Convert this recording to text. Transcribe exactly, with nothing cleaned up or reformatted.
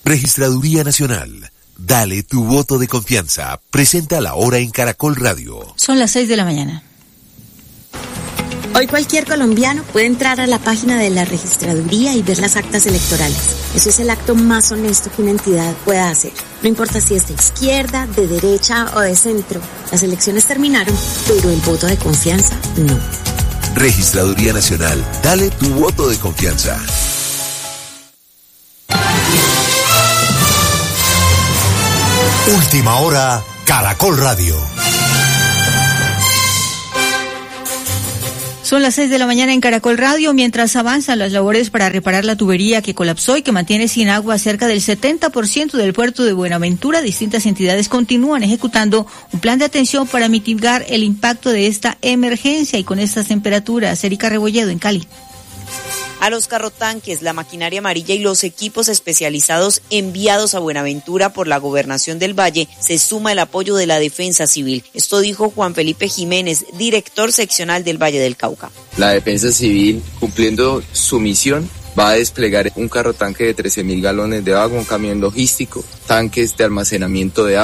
Registraduría Nacional. Dale tu voto de confianza. Presenta la hora en Caracol Radio. Son las seis de la mañana. Hoy cualquier colombiano puede entrar a la página de la registraduría y ver las actas electorales. Eso es el acto más honesto que una entidad pueda hacer. No importa si es de izquierda, de derecha o de centro. Las elecciones terminaron, pero el voto de confianza no. Registraduría Nacional. Dale tu voto de confianza. Última hora, Caracol Radio. Son las seis de la mañana en Caracol Radio, mientras avanzan las labores para reparar la tubería que colapsó y que mantiene sin agua cerca del setenta por ciento del puerto de Buenaventura. Distintas entidades continúan ejecutando un plan de atención para mitigar el impacto de esta emergencia y con estas temperaturas. Erika Rebolledo en Cali. A los carrotanques, la maquinaria amarilla y los equipos especializados enviados a Buenaventura por la Gobernación del Valle se suma el apoyo de la Defensa Civil. Esto dijo Juan Felipe Jiménez, director seccional del Valle del Cauca. La Defensa Civil, cumpliendo su misión, va a desplegar un carrotanque de trece mil galones de agua, un camión logístico, tanques de almacenamiento de agua.